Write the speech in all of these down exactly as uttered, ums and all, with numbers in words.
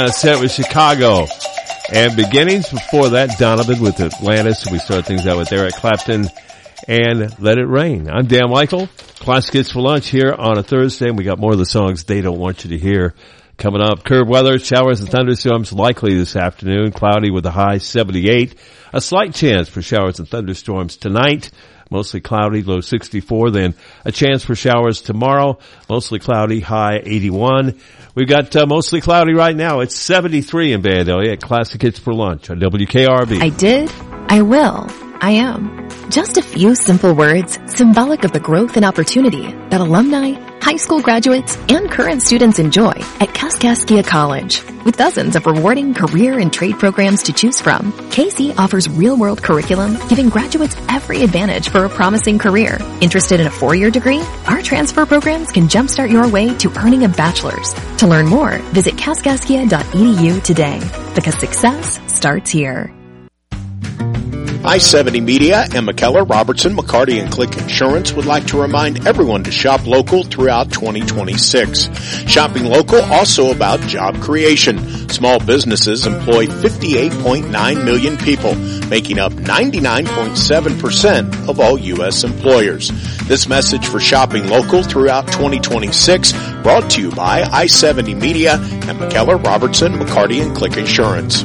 Set with Chicago and Beginnings. Before that, Donovan with Atlantis. We start things out with Eric Clapton and Let It Rain. I'm Dan Michael. Classic Hits for Lunch here on a Thursday, and we got more of the songs they don't want you to hear coming up. Curb weather, showers and thunderstorms likely this afternoon. Cloudy with a high seventy-eight. A slight chance for showers and thunderstorms tonight. Mostly cloudy, low sixty-four. Then a chance for showers tomorrow. Mostly cloudy, high eighty-one. We've got uh, mostly cloudy right now. It's seventy-three in Vandalia at Classic Hits for Lunch on W K R B. I did. I will. I am. Just a few simple words symbolic of the growth and opportunity that alumni, high school graduates, and current students enjoy at Kaskaskia College. With dozens of rewarding career and trade programs to choose from, K C offers real-world curriculum, giving graduates every advantage for a promising career. Interested in a four-year degree? Our transfer programs can jumpstart your way to earning a bachelor's. To learn more, visit kaskaskia dot e d u today, because success starts here. I seventy Media and McKellar, Robertson, McCarty, and Click Insurance would like to remind everyone to shop local throughout twenty twenty-six. Shopping local also about job creation. Small businesses employ fifty-eight point nine million people, making up ninety-nine point seven percent of all U S employers. This message for shopping local throughout twenty twenty-six brought to you by I seventy Media and McKellar, Robertson, McCarty, and Click Insurance.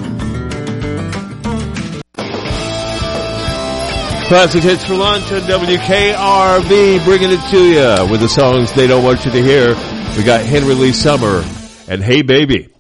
Classic Hits for Lunch on W K R B, bringing it to you with the songs they don't want you to hear. We got Henry Lee Summer and Hey Baby.